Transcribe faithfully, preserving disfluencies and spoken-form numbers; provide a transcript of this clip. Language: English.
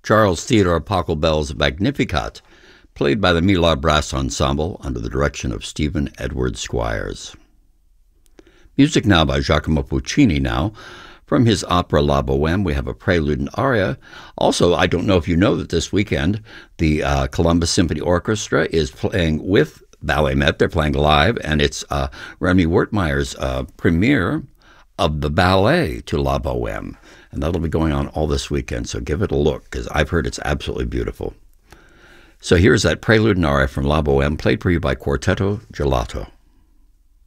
Charles Theodore Pachelbel's Magnificat, played by the Mila Brass Ensemble under the direction of Stephen Edward Squires. Music now by Giacomo Puccini now. From his opera La Bohème, we have a prelude and aria. Also, I don't know if you know that this weekend, the uh, Columbus Symphony Orchestra is playing with Ballet Met. They're playing live, and it's uh, Remy Wertmeyer's uh, premiere of the ballet to La Bohème. And that'll be going on all this weekend, so give it a look, because I've heard it's absolutely beautiful. So here's that prelude and aria from La Bohème, played for you by Quartetto Gelato.